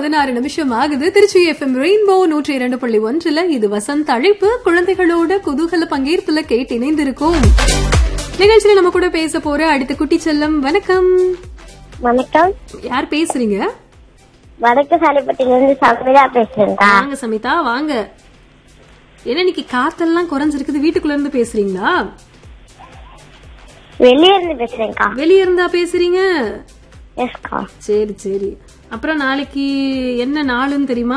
16 ஆகுது. Trichy FM rainbow 102.1 இது வசந்த அழைப்பு. குழந்தைகளோட குதூகல பங்கேற்புல கேட்டு இணைந்திருக்கும் நிகழ்ச்சியில நம்ம கூட பேச போற அடுத்த குட்டி செல்லம். வணக்கம். வணக்கம். யார் பேசுறீங்க? வடக்கு சாலைப்பட்டியில இருந்து சமிதா பேசுறேன். வாங்க சமிதா, வாங்க. என்ன இன்னைக்கு காத்தெல்லாம் குறைஞ்சிருக்குது, வீட்டுக்குள்ள இருந்து பேசுறீங்களா? வெளியே இருந்து பேசுறேன்க்கா. வெளியே இருந்தா பேசுறீங்க? எஸ்கா. சரி சரி. அப்புறம் நாளைக்கு என்ன நாளுன்னு தெரியுமா?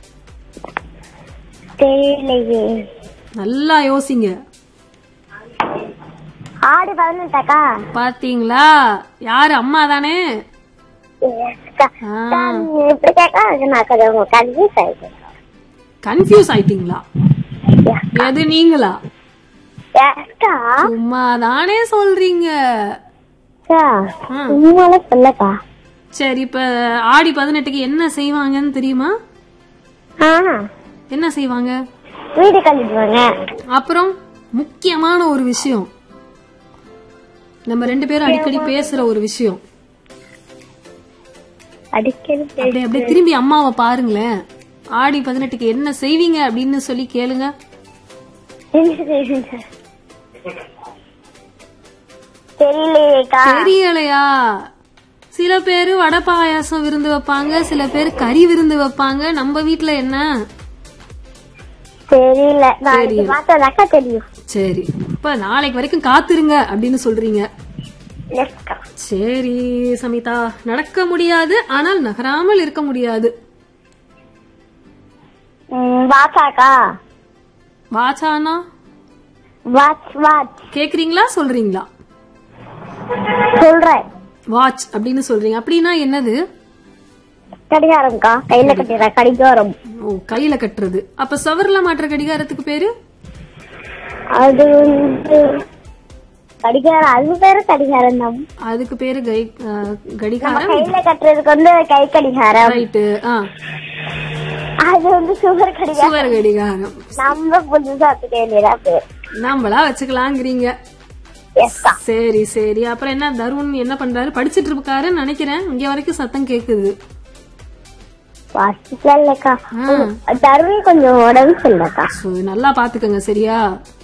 தெரியலையே. நல்லா யோசிங்க. ஆடி 18 பாத்தீங்களா? யாரு? அம்மா தானே? கன்ஃபியூஸ் ஆயிட்டீங்களா? எது நீங்களா? சும்மா தானே சொல்றீங்க. சொல்லக்கா. சரி, இப்ப ஆடி 18க்கு என்ன செய்வாங்கன்னு தெரியுமா? என்ன செய்வாங்க? வீடு கழிடுவாங்க. அப்புறம் முக்கியமான ஒரு விஷயம், நம்ம 2 பேரும் அடிக்கடி பேசுற ஒரு விஷயம். அப்படியே திரும்பி அம்மாவை பாருங்களேன். ஆடி 18க்கு என்ன செய்வீங்க அப்படின்னு சொல்லி கேளுங்க. தெரியலையா? சில பேரு வடை பாயாசம் விருந்து வைப்பாங்க, சில பேர் கறி விருந்து வைப்பாங்க. நம்ம வீட்டுல என்ன தெரியும். சரி, இப்ப நாளைக்கு வரைக்கும் காத்துருங்க அப்படின்னு சொல்றீங்க. சரி சமிதா, நடக்க முடியாது ஆனால் நகராமல் இருக்க முடியாது. வாச்சானா? கேக்குறீங்களா சொல்றீங்களா? சொல்றேன். வாட்ச் அப்படின்னு சொல்றீங்க. அப்படின்னா என்னது? கடிகாரம்க்கா. கையில கட்டுற கடிகாரம். ஓ, கையில கட்டுறது. அப்ப சவர்ல மாட்டுற கடிகாரத்துக்கு பேரு? அது கடிகாரம். அது பேரு கடிகாரம் தான். அதுக்கு பேரு கடிகாரம். கையில கட்டுறதுக்கு கை கடிகாரம். ரைட்டு. அது சுவர் கடிகாரம். சுவர் கடிகாரம். நம்ம புதுசா நம்மளா வச்சுக்கலாங்கிறீங்க. சரி சரி. அப்புறம் என்ன, தருண் என்ன பண்றாரு? படிச்சிட்டு இருக்காருன்னு நினைக்கிறேன். இங்க வரைக்கும் சத்தம் கேக்குது. தருண் கொஞ்சம் உடம்பு சொல்லக்கா. நல்லா பாத்துக்கங்க சரியா?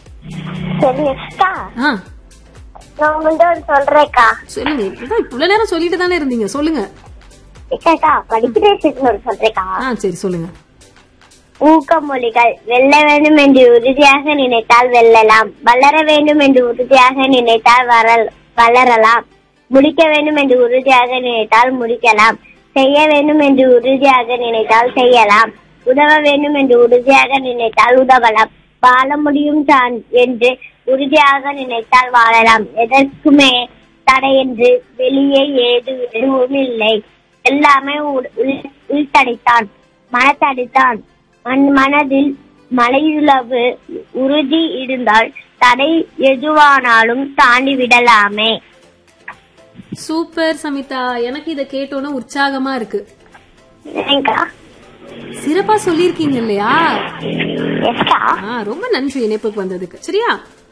சொல்றேன்க்கா. சொல்லுங்க. இவ்வளவு நேரம் சொல்லிட்டு தானே இருந்தீங்க, சொல்லுங்க. சொல்றேன்க்கா. சரி சொல்லுங்க. ஊக்கமொழிகள். வெல்ல வேண்டும் என்று உறுதியாக நினைத்தால் வெல்லலாம். வளர வேண்டும் என்று உறுதியாக நினைத்தால் வளரலாம். முடிக்க வேண்டும் என்று உறுதியாக நினைத்தால் முடிக்கலாம். செய்ய வேண்டும் என்று உறுதியாக நினைத்தால் செய்யலாம். உதவ வேண்டும் என்று உறுதியாக நினைத்தால் உதவலாம். வாழ முடியும் தான் என்று உறுதியாக நினைத்தால் வாழலாம். எதற்குமே தடை என்று வெளியே எதுவும் இல்லை. எல்லாமே உள்தடைத்தான், மனத்தடைத்தான். மனதில் மலையுளவு உறுதி இருந்தால் தடை எதுவானாலும் தாண்டி விடலாமே. சூப்பர் சமிதா, எனக்கு இத கேட்டோன்னு உற்சாகமா இருக்கு. சிறப்பா சொல்லிருக்கீங்க இல்லையா? ரொம்ப நன்றி இணைப்புக்கு வந்ததுக்கு. சரியா?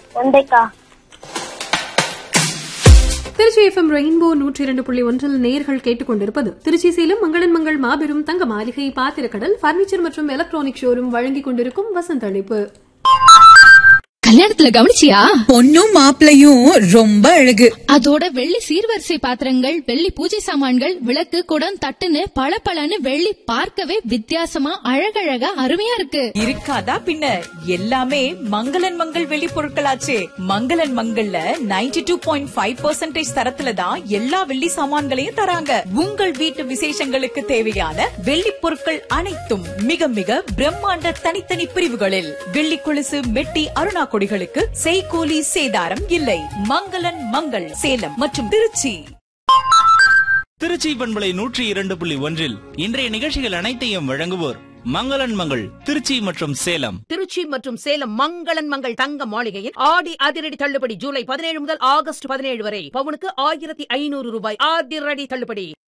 திருச்சி FM ரெயின்போ 102.1 நேயர்கள் கேட்டுக்கொண்டிருப்பது திருச்சி சேலம் மங்களன் மங்கள் மாபெரும் தங்க மாளிகை, பாத்திரக்கடல், பர்னிச்சர் மற்றும் எலக்ட்ரானிக் ஷோரூம் வழங்கிக் கொண்டிருக்கும் வசந்த அழைப்பு. கல்யாணத்துல கவனிச்சியா? பொண்ணும் மாப்பிளையும் ரொம்ப அழகு. அதோட வெள்ளி சீர்வரிசை பாத்திரங்கள், வெள்ளி பூஜை சாமான்கள், விளக்கு, குடம், தட்டுன்னு பளபளன்னு வெள்ளி பார்க்கவே வித்தியாசமா அழகழகா அருமையா இருக்கு. இருக்காதா பின்ன? எல்லாமே மங்களன் மங்கள் வெள்ளி பொருட்களாச்சே. மங்களன் மங்கள்ல 92.5% தரத்துல தான் எல்லா வெள்ளி சாமான்களையும் தராங்க. உங்கள் வீட்டு விசேஷங்களுக்கு தேவையான வெள்ளி பொருட்கள் அனைத்தும் மிக மிக பிரம்மாண்ட தனித்தனி பிரிவுகளில். வெள்ளி கொலுசு, மெட்டி, அருணா கொடிகளுக்கு செய்கூலி சேதாரம் இல்லை. மங்களன் மங்கள் சேலம் மற்றும் திருச்சி. திருச்சி பண்பலை 102.1 இன்றைய நிகழ்ச்சிகள் அனைத்தையும் வழங்குவோர் மங்களன் மங்கள் திருச்சி மற்றும் சேலம். திருச்சி மற்றும் சேலம் மங்களன் மங்கள் தங்க மாளிகையில் ஆடி அதிரடி தள்ளுபடி. ஜூலை 17 முதல் ஆகஸ்ட் 17 வரை பவுனுக்கு 1500 ரூபாய் அதிரடி தள்ளுபடி.